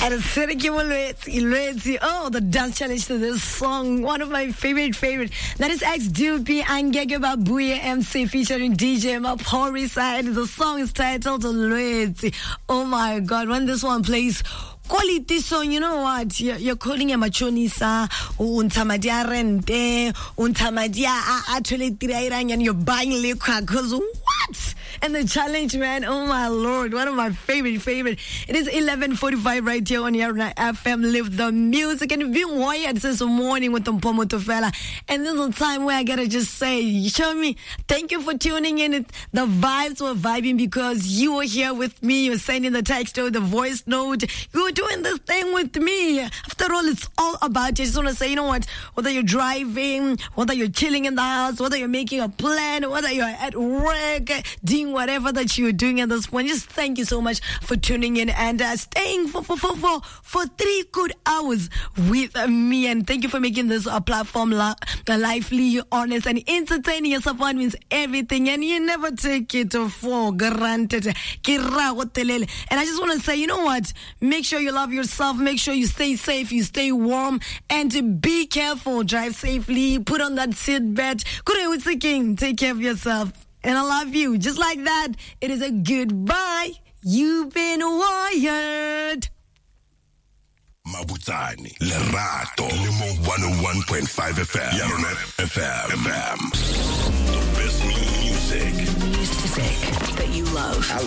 And oh, the dance challenge to this song, one of my favorite. That is X-Dupi Angeke Babuye MC featuring DJ Mapori side. The song is titled Lwetsi. Oh my God, when this one plays, quality song, you know what? You're calling a machonisa, untamadia rente, untamadia atuletirai, and you're buying liquor. Cause what? And the challenge, man, oh my Lord, one of my favorite. It is 11:45 right here on your FM. Live the music, and we've been wired since morning with Mpomo Tofela. And this is a time where I gotta just say, show me, thank you for tuning in. The vibes were vibing because you were here with me. You're sending the text or the voice note. You were doing this thing with me. After all, it's all about you. I just want to say, you know what? Whether you're driving, whether you're chilling in the house, whether you're making a plan, whether you're at work, doing whatever that you're doing at this point, just thank you so much for tuning in and staying for 3 good hours with me. And thank you for making this platform lively, honest, and entertaining. Yourself on means everything, and you never take it for granted. And I just want to say, you know what? Make sure you love yourself. Make sure you stay safe, you stay warm, and be careful. Drive safely. Put on that seatbelt. Take care of yourself. And I love you. Just like that, it is a goodbye. You've been wired. Mabutani, Lerato, Limo 101.5 FM, Yaronet FM. The best music Music that you love.